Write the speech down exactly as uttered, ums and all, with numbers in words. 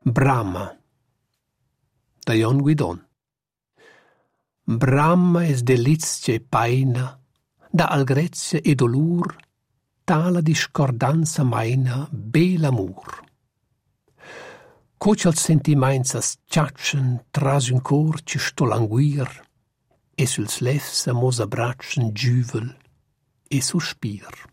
Brama, da Jon Guidon. Brama es delizia e paina, da algrezia e dolur, tala discordanza maina, bel amor. Coach als sentiments as tjatschen tras un cor ci sto languir, e suls lefs amos abbracschen giuvel e sospir.